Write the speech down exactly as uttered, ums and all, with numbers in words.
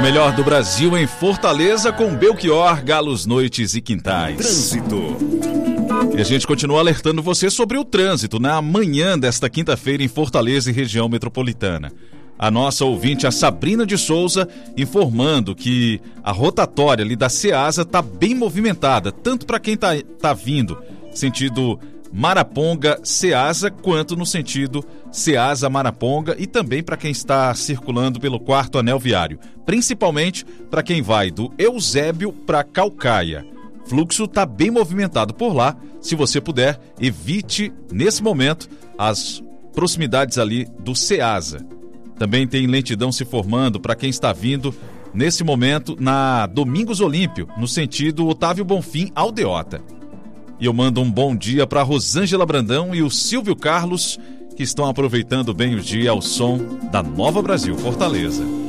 melhor do Brasil em Fortaleza com Belchior, Galos, Noites e Quintais. Trânsito. E a gente continua alertando você sobre o trânsito na manhã desta quinta-feira em Fortaleza e região metropolitana. A nossa ouvinte, a Sabrina de Souza, informando que a rotatória ali da Ceasa está bem movimentada, tanto para quem está tá vindo sentido Maraponga, Ceasa, quanto no sentido Ceasa, Maraponga, e também para quem está circulando pelo quarto anel viário, principalmente para quem vai do Eusébio para Caucaia. Fluxo está bem movimentado por lá. Se você puder, evite nesse momento as proximidades ali do Ceasa. Também tem lentidão se formando para quem está vindo nesse momento na Domingos Olímpio, no sentido Otávio Bonfim, Aldeota. E eu mando um bom dia para Rosângela Brandão e o Silvio Carlos, que estão aproveitando bem o dia ao som da Nova Brasil Fortaleza.